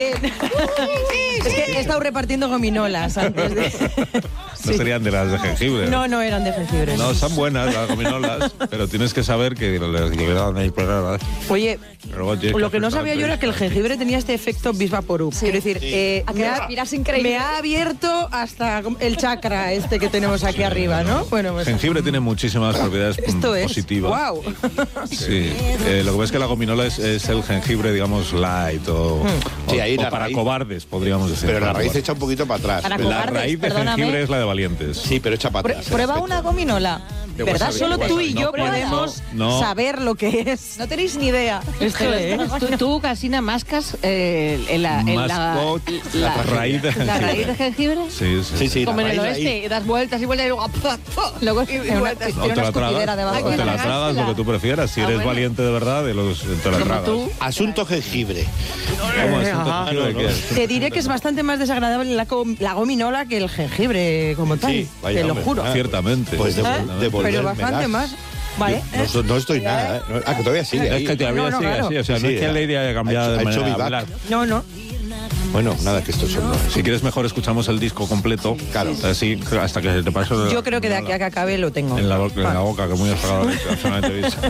Es que he estado repartiendo gominolas antes de... No serían de las de jengibre. No eran de jengibre. No, son buenas las gominolas, pero tienes que saber que les llevan ahí pegadas. Oye, Luego tienes lo que no sabía yo era que el jengibre tenía este efecto bis vaporub. Sí. Quiero decir, me ha abierto hasta el chakra este que tenemos aquí arriba, ¿no? Bueno, pues... Jengibre tiene muchísimas propiedades positivas. ¡Wow! Sí, lo que ves es que la gominola es el jengibre, digamos, light o ahí la para raíz, cobardes, podríamos decir. Pero la raíz echa un poquito para atrás. Para La cobardes, raíz de perdóname. jengibre es la de valientes. Sí, pero echa para atrás. Prueba una gominola. ¿Verdad? wasabi, Solo tú wasabi. y No, yo por eso, podemos no. saber lo que es. No tenéis ni idea. Esto es. Tú, Casina, mascas la raíz de jengibre. ¿La raíz de jengibre? Sí. Como la en el raíz oeste, das vueltas y vueltas y luego Tiene una O te la escupidera tragas, debajo. o te la tragas, lo que tú prefieras. Si eres valiente de verdad, te la tragas. Asunto jengibre. ¿Cómo es? Ajá. Te diré que es bastante más desagradable la gominola que el jengibre como tal. Sí, vaya, te lo hombre. juro. Ciertamente. Pues Pero bastante más. Vale. No estoy nada, ¿eh? Que todavía sigue ahí. Es que todavía No, sigue claro. así. O sea, no Sí, es que la idea haya cambiado ha de hecho manera de vivac. hablar. No. Bueno, nada, que esto son... Si quieres mejor escuchamos el disco completo. Claro. Así, hasta que te paso... Yo creo que de aquí a que acabe lo tengo. En la boca, que muy desagradable, absolutamente